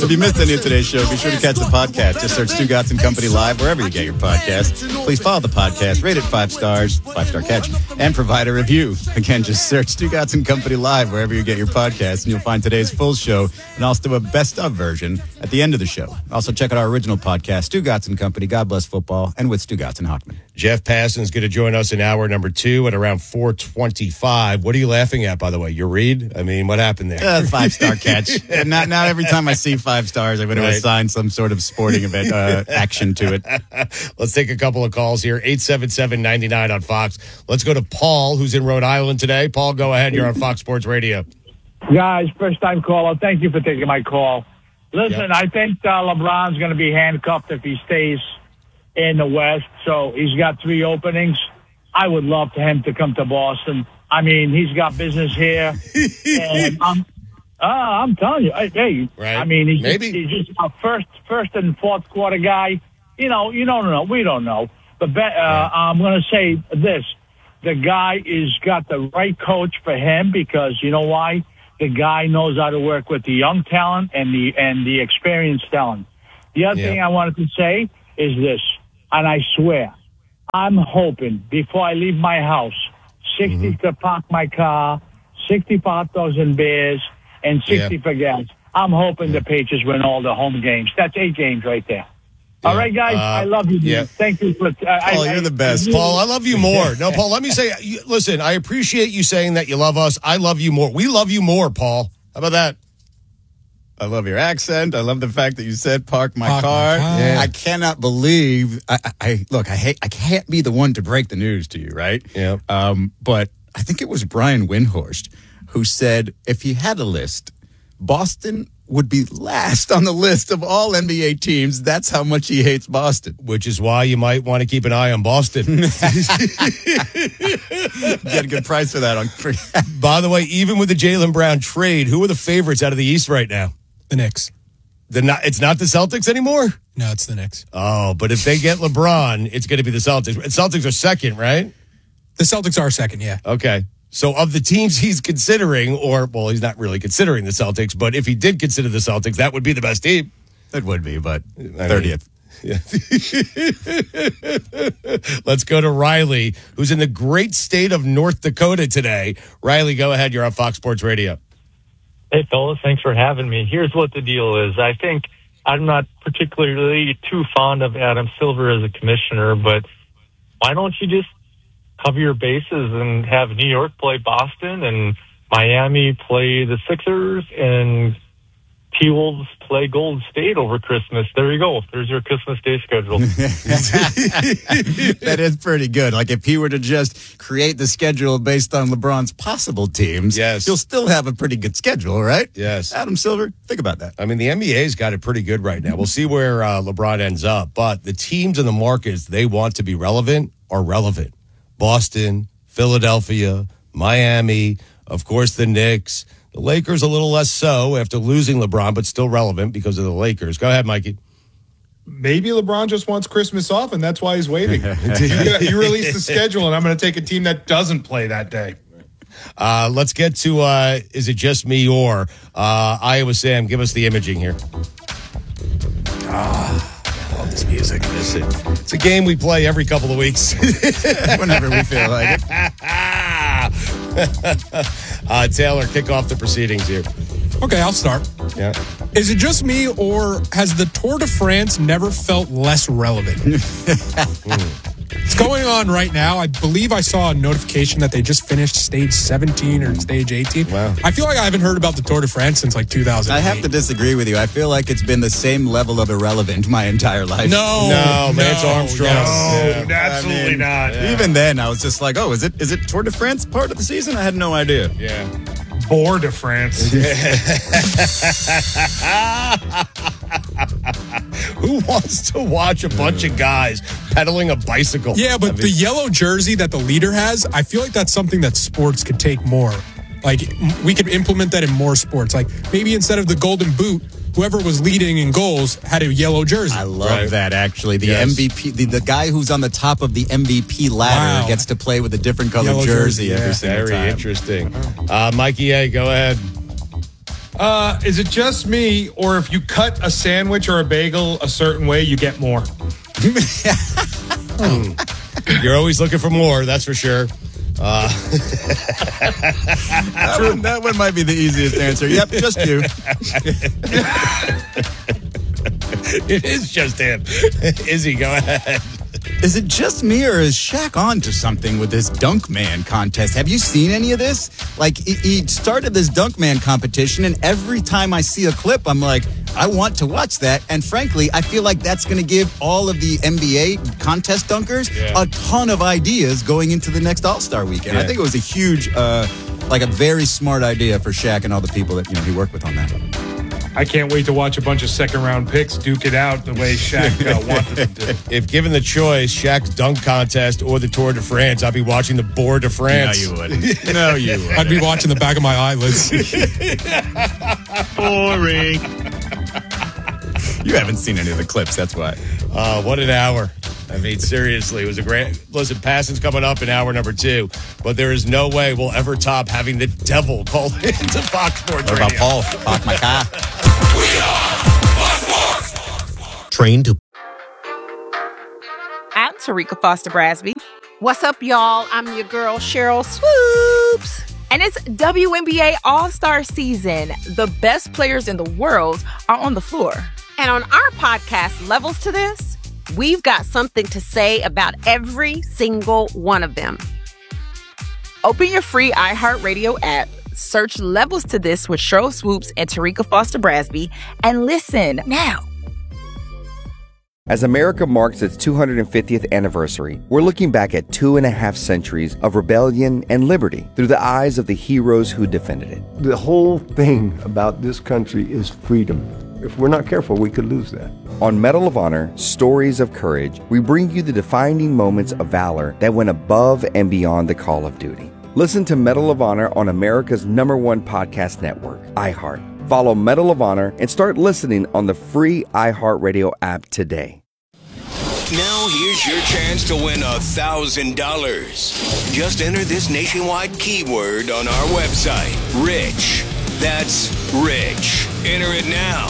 If you missed any of today's show, be sure to catch the podcast. Just search Stu Gatz and Company Live wherever you get your podcasts. Please follow the podcast, rate it 5 stars, 5-star catch, and provide a review. Again, just search Stu Gatz and Company Live wherever you get your podcasts, and you'll find today's full show and also a best-of version at the end of the show. Also, check out our original podcast, Stu Gatz and Company, God Bless Football, and with Stu Gatz and Hockman. Jeff Passan's going to join us in hour number 2 at around 4:25. What are you laughing at, by the way? Your read? I mean, what happened there? 5-star catch. And not every time I see 5 stars, I'm going to assign some sort of sporting event action to it. Let's take a couple of calls here. 877-99 on Fox. Let's go to Paul, who's in Rhode Island today. Paul, go ahead. You're on Fox Sports Radio. Guys, first-time caller. Thank you for taking my call. Listen, Yep. I think LeBron's going to be handcuffed if he stays in the West. So he's got 3 openings. I would love for him to come to Boston. I mean, he's got business here. And I'm telling you, hey, Right. I mean, he's Maybe. just a first and fourth quarter guy. You don't know. We don't know. But I'm going to say this. The guy is got the right coach for him because you know why? The guy knows how to work with the young talent and the experienced talent. The other thing I wanted to say is this, and I swear, I'm hoping before I leave my house, 60 to park my car, 60 for hot dogs and beers, and 60 for gas. I'm hoping the Patriots win all the home games. That's 8 games right there. All right, guys, I love you. Yeah. Thank you for. Paul, you're the best. Paul, I love you more. No, Paul, let me say, listen, I appreciate you saying that you love us. I love you more. We love you more, Paul. How about that? I love your accent. I love the fact that you said park my car. Yeah. I cannot believe. I can't be the one to break the news to you, right? Yeah. But I think it was Brian Windhorst who said if he had a list, Boston would be last on the list of all NBA teams. That's how much he hates Boston. Which is why you might want to keep an eye on Boston. Get a good price for that. By the way, even with the Jaylen Brown trade, who are the favorites out of the East right now? The Knicks. It's not the Celtics anymore? No, it's the Knicks. Oh, but if they get LeBron, it's going to be the Celtics. Celtics are second, right? The Celtics are second, yeah. Okay. So of the teams he's considering, he's not really considering the Celtics, but if he did consider the Celtics, that would be the best team. It would be, but 30th. Let's go to Riley, who's in the great state of North Dakota today. Riley, go ahead. You're on Fox Sports Radio. Hey, fellas, thanks for having me. Here's what the deal is. I think I'm not particularly too fond of Adam Silver as a commissioner, but why don't you just cover your bases and have New York play Boston and Miami play the Sixers and T-Wolves play Golden State over Christmas? There you go. There's your Christmas Day schedule. That is pretty good. Like if he were to just create the schedule based on LeBron's possible teams, you'll still have a pretty good schedule, right? Yes. Adam Silver, think about that. I mean, the NBA's got it pretty good right now. We'll see where LeBron ends up, but the teams in the markets they want to be relevant are relevant. Boston, Philadelphia, Miami, of course the Knicks. The Lakers a little less so after losing LeBron, but still relevant because of the Lakers. Go ahead, Mikey. Maybe LeBron just wants Christmas off, and that's why he's waiting. You release the schedule, and I'm going to take a team that doesn't play that day. Let's get to, is it just me or Iowa Sam? Give us the imaging here. I love this music. Listen, it's a game we play every couple of weeks. Whenever we feel like it. Taylor, kick off the proceedings here. Okay, I'll start. Yeah. Is it just me, or has the Tour de France never felt less relevant? It's going on right now. I believe I saw a notification that they just finished stage 17 or stage 18. Wow. I feel like I haven't heard about the Tour de France since like 2008. I have to disagree with you. I feel like it's been the same level of irrelevant my entire life. No, Lance Armstrong. No, absolutely not. Even then, I was just like, oh, is it Tour de France part of the season? I had no idea. Yeah. Bour de France. Who wants to watch a bunch of guys pedaling a bicycle? Yeah, but the yellow jersey that the leader has, I feel like that's something that sports could take more. Like, we could implement that in more sports. Like, maybe instead of the golden boot, whoever was leading in goals had a yellow jersey. I love that, actually. The MVP, the guy who's on the top of the MVP ladder gets to play with a different colored jersey every single time. Very interesting. Mikey A., go ahead. Is it just me, or if you cut a sandwich or a bagel a certain way, you get more? You're always looking for more, that's for sure. That one might be the easiest answer. Yep, just you. It is just him. Izzy, go ahead. Is it just me, or is Shaq on to something with this Dunk Man contest? Have you seen any of this? Like, he started this Dunk Man competition, and every time I see a clip, I'm like, I want to watch that. And frankly, I feel like that's going to give all of the NBA contest dunkers a ton of ideas going into the next All-Star weekend. I think it was a huge, a very smart idea for Shaq and all the people that he worked with on that. I can't wait to watch a bunch of second-round picks duke it out the way Shaq wanted them to. If given the choice, Shaq's dunk contest or the Tour de France, I'd be watching the Bour de France. No, you wouldn't. No, you wouldn't. I'd be watching the back of my eyelids. Boring. You haven't seen any of the clips, that's why. What an hour. I mean, seriously, it was a great... Listen, Passon's coming up in hour number 2, but there is no way we'll ever top having the devil called into Fox Sports Radio. What about Paul? Park my car. We are Fox Sports. Trained to... I'm Tarika Foster Brasby. What's up, y'all? I'm your girl, Cheryl Swoops. And it's WNBA All-Star Season. The best players in the world are on the floor. And on our podcast, Levels to This, we've got something to say about every single one of them. Open your free iHeartRadio app, search Levels to This with Cheryl Swoops and Tarika Foster Brasby, and listen now. As America marks its 250th anniversary, we're looking back at 2.5 centuries of rebellion and liberty through the eyes of the heroes who defended it. The whole thing about this country is freedom. If we're not careful, we could lose that. On Medal of Honor, Stories of Courage, we bring you the defining moments of valor that went above and beyond the call of duty. Listen to Medal of Honor on America's #1 podcast network, iHeart. Follow Medal of Honor and start listening on the free iHeartRadio app today. Now here's your chance to win $1,000. Just enter this nationwide keyword on our website, RICH. That's RICH. Enter it now.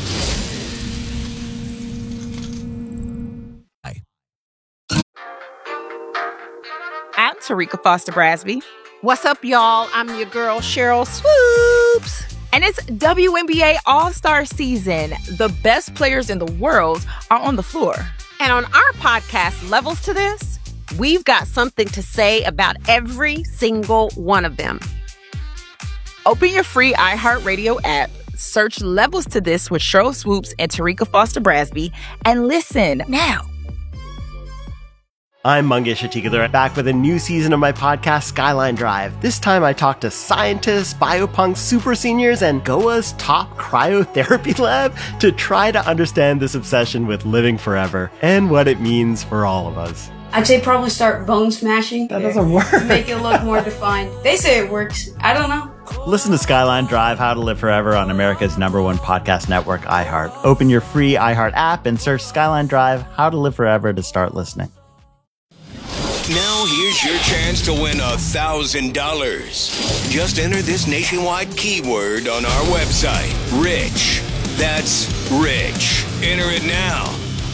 I'm Tarika Foster Brasby. What's up, y'all? I'm your girl, Cheryl Swoops. And it's WNBA All-Star Season. The best players in the world are on the floor. And on our podcast, Levels to This, we've got something to say about every single one of them. Open your free iHeartRadio app, search Levels to This with Cheryl Swoops and Tarika Foster Brasby, and listen now. I'm Mangesh Atikadar, back with a new season of my podcast, Skyline Drive. This time I talk to scientists, biopunks, super seniors, and Goa's top cryotherapy lab to try to understand this obsession with living forever and what it means for all of us. I'd say probably start bone smashing. That doesn't work. Make it look more defined. They say it works. I don't know. Listen to Skyline Drive, How to Live Forever on America's #1 podcast network, iHeart. Open your free iHeart app and search Skyline Drive, How to Live Forever to start listening. Now here's your chance to win $1,000. Just enter this nationwide keyword on our website, RICH. That's RICH. Enter it now.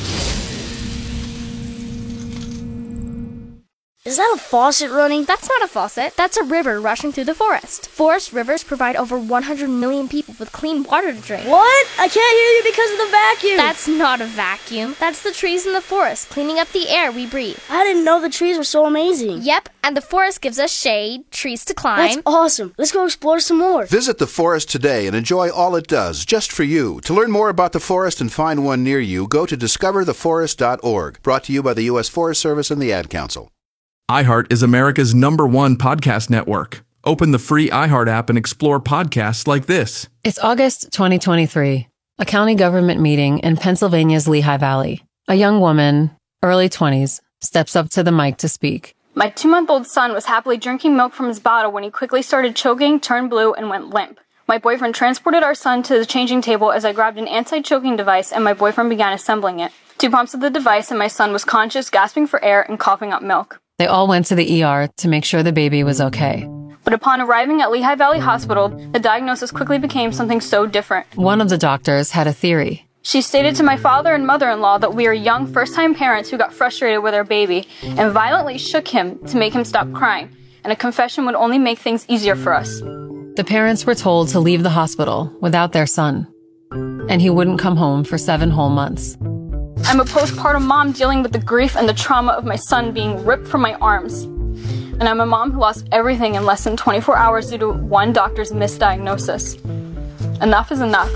Is that a faucet running? That's not a faucet. That's a river rushing through the forest. Forest rivers provide over 100 million people with clean water to drink. What? I can't hear you because of the vacuum. That's not a vacuum. That's the trees in the forest cleaning up the air we breathe. I didn't know the trees were so amazing. Yep, and the forest gives us shade, trees to climb. That's awesome. Let's go explore some more. Visit the forest today and enjoy all it does, just for you. To learn more about the forest and find one near you, go to discovertheforest.org. Brought to you by the U.S. Forest Service and the Ad Council. iHeart is America's #1 podcast network. Open the free iHeart app and explore podcasts like this. It's August 2023, a county government meeting in Pennsylvania's Lehigh Valley. A young woman, early 20s, steps up to the mic to speak. My 2-month-old son was happily drinking milk from his bottle when he quickly started choking, turned blue, and went limp. My boyfriend transported our son to the changing table as I grabbed an anti-choking device and my boyfriend began assembling it. 2 pumps of the device and my son was conscious, gasping for air, and coughing up milk. They all went to the ER to make sure the baby was okay. But upon arriving at Lehigh Valley Hospital, the diagnosis quickly became something so different. One of the doctors had a theory. She stated to my father and mother-in-law that we are young first-time parents who got frustrated with our baby and violently shook him to make him stop crying, and a confession would only make things easier for us. The parents were told to leave the hospital without their son, and he wouldn't come home for 7 whole months. I'm a postpartum mom dealing with the grief and the trauma of my son being ripped from my arms. And I'm a mom who lost everything in less than 24 hours due to one doctor's misdiagnosis. Enough is enough.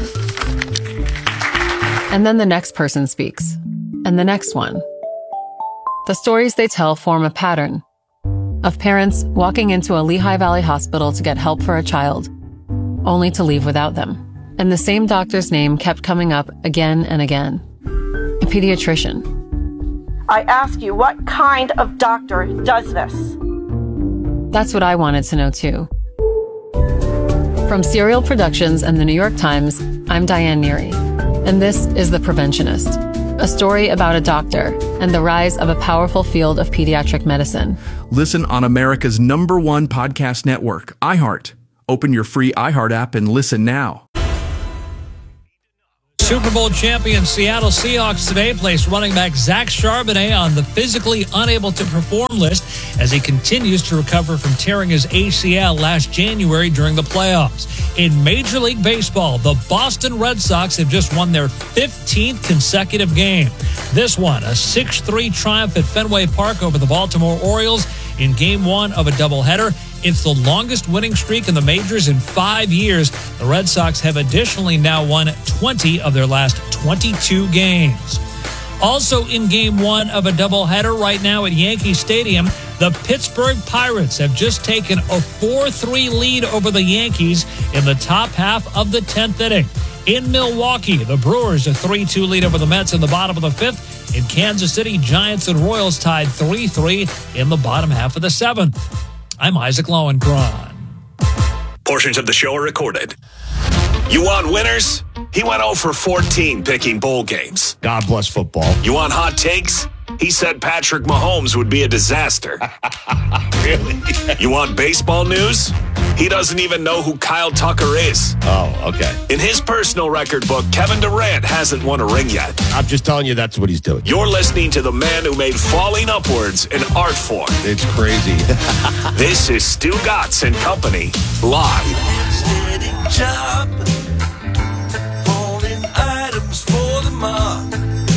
And then the next person speaks, and the next one. The stories they tell form a pattern of parents walking into a Lehigh Valley hospital to get help for a child, only to leave without them. And the same doctor's name kept coming up again and again. A pediatrician. I ask you, what kind of doctor does this? That's what I wanted to know too. From Serial Productions and the New York Times, I'm Diane Neary, and this is The Preventionist, a story about a doctor and the rise of a powerful field of pediatric medicine. Listen on America's #1 podcast network, iHeart. Open your free iHeart app and listen now. Super Bowl champion Seattle Seahawks today placed running back Zach Charbonnet on the physically unable to perform list as he continues to recover from tearing his ACL last January during the playoffs. In Major League Baseball, the Boston Red Sox have just won their 15th consecutive game. This one, a 6-3 triumph at Fenway Park over the Baltimore Orioles in Game 1 of a doubleheader. It's the longest winning streak in the majors in 5 years. The Red Sox have additionally now won 20 of their last 22 games. Also in Game 1 of a doubleheader right now at Yankee Stadium, the Pittsburgh Pirates have just taken a 4-3 lead over the Yankees in the top half of the 10th inning. In Milwaukee, the Brewers a 3-2 lead over the Mets in the bottom of the 5th. In Kansas City, Giants and Royals tied 3-3 in the bottom half of the 7th. I'm Isaac Lowenkron. Portions of the show are recorded. You want winners? He went 0 for 14 picking bowl games. God bless football. You want hot takes? He said Patrick Mahomes would be a disaster. Really? You want baseball news? He doesn't even know who Kyle Tucker is. Oh, okay. In his personal record book, Kevin Durant hasn't won a ring yet. I'm just telling you that's what he's doing. You're listening to the man who made falling upwards an art form. It's crazy. This is Stu Gatz and Company, live. Job, holding items for the mob.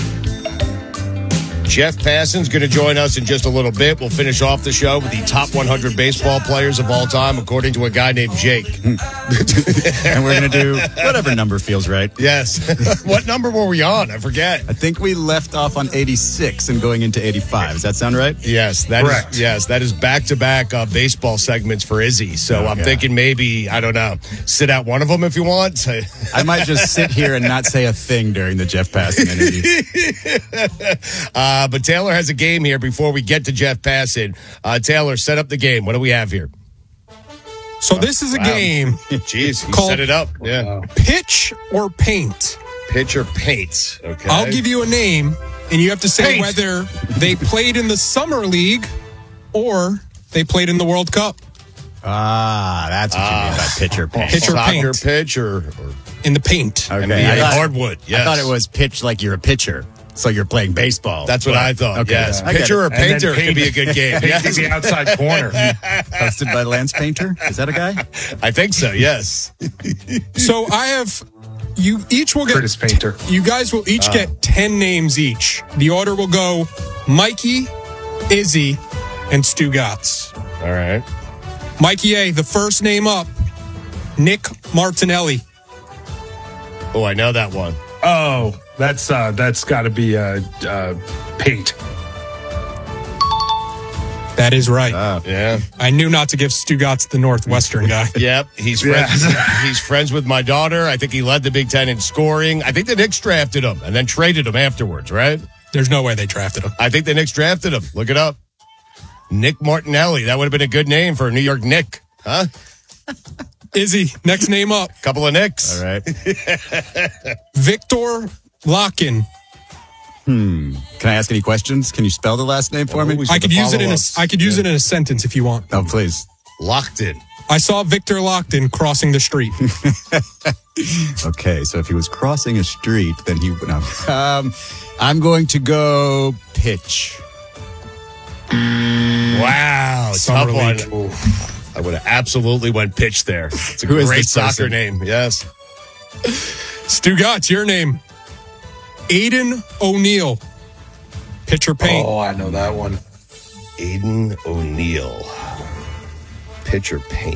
Jeff Passan's going to join us in just a little bit. We'll finish off the show with the top 100 baseball players of all time, according to a guy named Jake. And we're going to do whatever number feels right. Yes. What number were we on? I forget. I think we left off on 86 and going into 85. Does that sound right? Yes. Correct. That is back-to-back baseball segments for Izzy. So I'm thinking maybe, I don't know, sit out one of them if you want. I might just sit here and not say a thing during the Jeff Passan interview. But Taylor has a game here before we get to Jeff Passan. Taylor, set up the game. What do we have here? So this is a game. Jeez, you called set it up. Yeah. Pitch or Paint. Pitch or Paint. Okay. I'll give you a name, and you have to say Paint. whether they played in the Summer League or they played in the World Cup. That's what you mean by pitch or paint. Pitch or Soccer paint. pitch or In the paint. Okay. NBA hardwood. Yes. I thought it was pitch like you're a pitcher. So you're playing baseball. That's what I thought. Okay. Yes. I get Pitcher it. or painter could be a good game. Yes. The outside corner. Hosted by Lance Painter. Is that a guy? I think so, yes. So I have, you each will get, Curtis Painter. You guys will each get 10 names each. The order will go Mikey, Izzy, and Stu Gatz. All right. Mikey A, the first name up, Nick Martinelli. Oh, I know that one. Oh, that's got to be Paint. That is right. Yeah. I knew not to give Stu Gatz the Northwestern guy. Yep. He's friends with my daughter. I think he led the Big Ten in scoring. I think the Knicks drafted him and then traded him afterwards, right? There's no way they drafted him. I think the Knicks drafted him. Look it up. Nick Martinelli. That would have been a good name for a New York Knick. Huh? Izzy, next name up. Couple of Knicks. All right. Victor Locken. Can I ask any questions? Can you spell the last name for me? I could use it in a sentence if you want. Oh, please. Locked in. I saw Victor Lockton crossing the street. Okay, so if he was crossing a street, then he would no. I'm going to go pitch. Wow, Summer tough one. League. I would have absolutely went pitch there. It's a Who is great this soccer person? name. Yes. Stu Gotts, your name. Aiden O'Neill. Pitcher paint. Oh, I know that one. Aiden O'Neill. Pitcher paint.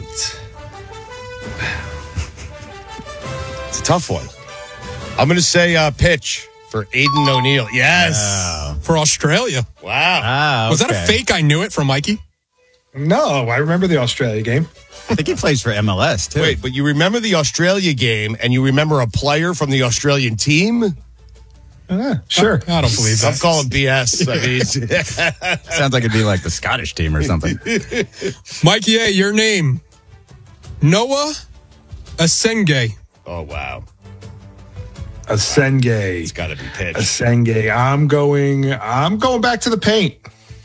It's a tough one. I'm going to say pitch for Aiden O'Neill. Yes. For Australia. Wow. Was that a fake? I knew it from Mikey. No, I remember the Australia game. I think he plays for MLS, too. Wait, but you remember the Australia game and you remember a player from the Australian team? Sure. I don't believe that. I'm calling BS. I mean, Sounds like it'd be like the Scottish team or something. Mikey A, your name. Noah Asenge. oh, wow. Asenge. It's got to be pitch. Asenge. I'm going back to the paint.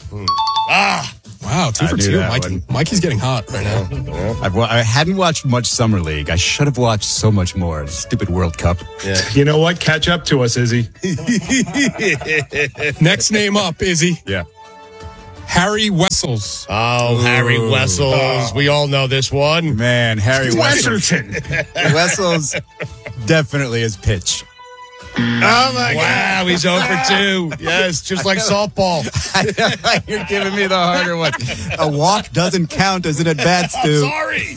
Wow, 2 for knew 2, that Mikey. one. Mikey's getting hot right now. I hadn't watched much Summer League. I should have watched so much more. Stupid World Cup. Yeah. You know what? Catch up to us, Izzy. Next name up, Izzy. Yeah. Harry Wessels. Oh, Harry Wessels. We all know this one. Man, Harry Wessels. Wesserton. Wessels definitely is pitch. Oh, my Wow, he's 0 for 2. Yes, just like softball. You're giving me the harder one. A walk doesn't count as an at-bat, Stu. Sorry.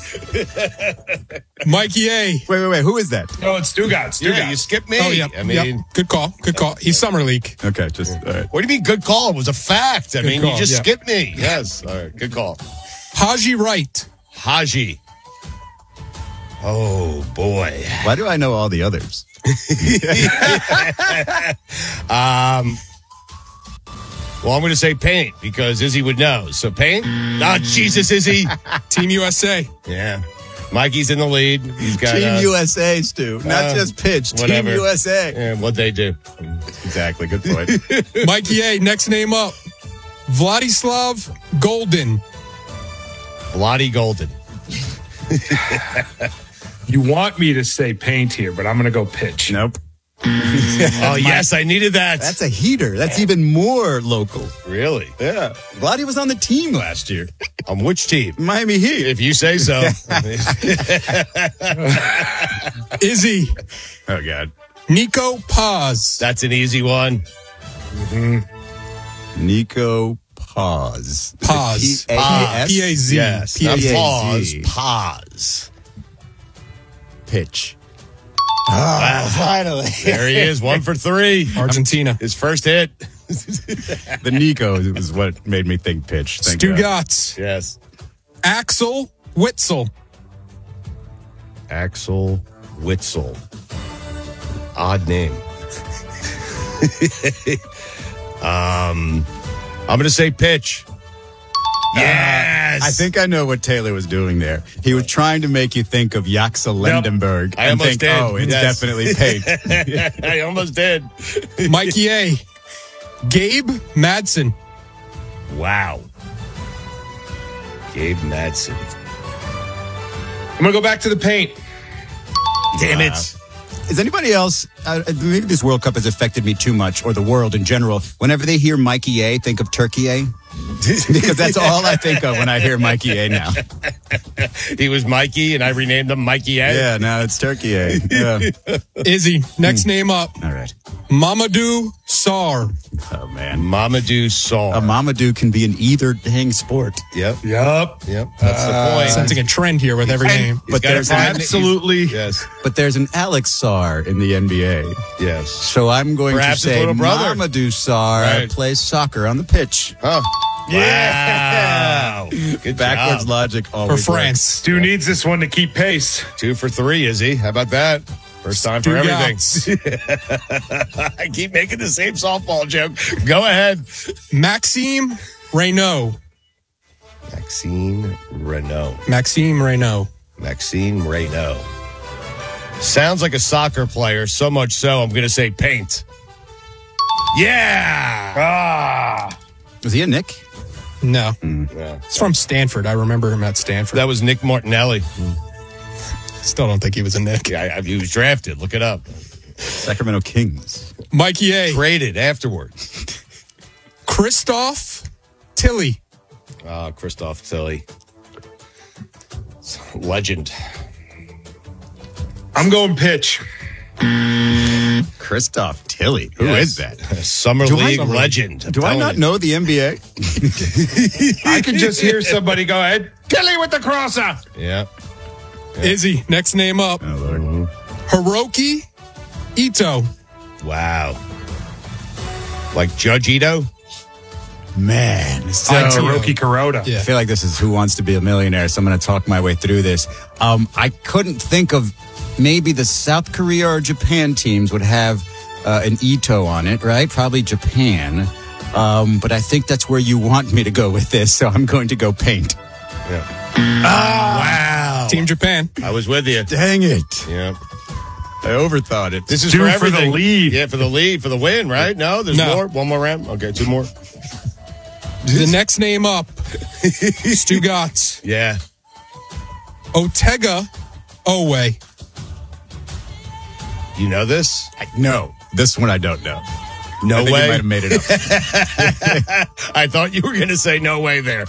Mikey A. Wait. Who is that? No, it's Stu Gotts. Yeah, you skipped me. Oh, yeah. I mean, Good call. He's Summer League. Okay, just all right. what do you mean good call? It was a fact. I mean, call, you just yeah. skipped me. Yes. All right, good call. Haji Wright. Haji. Oh, boy. Why do I know all the others? Well, I'm going to say paint because Izzy would know. So paint? Oh, Jesus, Izzy. Team USA. Yeah. Mikey's in the lead. He's got Team USA, Stu. Not just pitch. whatever. Team USA. Yeah, what'd they do? Exactly. Good point. Mikey A. Next name up. Vladislav Golden. Vladdy Golden. You want me to say paint here, but I'm going to go pitch. Nope. Oh, yes, I needed that. That's a heater. That's even more local. Really? Yeah. Vladdy was on the team last year. On which team? Miami Heat. If you say so. Izzy. Oh, God. Nico Paz. That's an easy one. Nico Paz. Paz. P-A-Z. P-A-Z. Yes. P-A-Z. Pause. Pause. Pitch. Wow. Finally. There he is, 1 for 3. Argentina. His first hit. The Nico is what made me think pitch. Thank Stu God. Gotts. Yes. Axel Witzel. Axel Witzel. Odd name. I'm going to say pitch. Yes. I think I know what Taylor was doing there. He was trying to make you think of Jaxa Lendenberg. I and almost think, did. oh, it's Yes. definitely paint. I almost did. Mikey A. Gabe Madsen. Wow. Gabe Madsen. I'm going to go back to the paint. Damn it. Is anybody else, maybe this World Cup has affected me too much, or the world in general, whenever they hear Mikey A, think of Turkey A? Because that's all I think of when I hear Mikey A now. He was Mikey, and I renamed him Mikey A. Yeah, now it's Turkey A. Yeah. Izzy. Next name up. All right. Mamadou Sarr. Oh, man. Mamadou Sarr. A Mamadou can be in either dang sport. Yep. Yup. That's the point. Sensing a trend here with every name. But there's absolutely. Yes. But there's an Alex Sarr in the NBA. Yes. So I'm going Perhaps to his say little brother. Mamadou Sarr Right. plays soccer on the pitch. Huh. Wow. Good Backwards job. logic For always France. Stu needs this one to keep pace. 2 for 3, Izzy. How about that? First time for Stu everything. Gotts. I keep making the same softball joke. Go ahead. Maxime Reynaud. Maxime Reynaud. Maxime Reynaud. Maxime Reynaud. Sounds like a soccer player, so much so I'm going to say paint. Yeah. Ah. Was he a Nick? No. Yeah. It's from Stanford. I remember him at Stanford. That was Nick Martinelli. Still don't think he was a Nick. Yeah, he was drafted. Look it up. Sacramento Kings. Mikey A. Traded afterward. Christoph Tilly. Christoph Tilly. Legend. I'm going pitch. Christoph Tilly. Who is that? Summer League legend. Do I not know the NBA? I could just hear somebody go ahead. Tilly with the crosser. Yeah. Izzy, next name up. Oh, Lord. Hiroki Ito. Wow. Like Judge Ito? Man. So, Hiroki Kuroda. I feel like this is Who Wants to Be a Millionaire, so I'm going to talk my way through this. I couldn't think of maybe the South Korea or Japan teams would have an Ito on it, right? Probably Japan. But I think that's where you want me to go with this, so I'm going to go paint. Yeah. Wow. Team Japan. I was with you. Dang it. Yeah. I overthought it. This is Due for for everything. the lead. Yeah, for the lead, for the win, right? No, there's more. One more round. Okay, two more. The next name up. Stu Gatz. Yeah. Otega Owe. You know this? No. This one I don't know. No I think way. you might have made it up. I thought you were going to say no way there.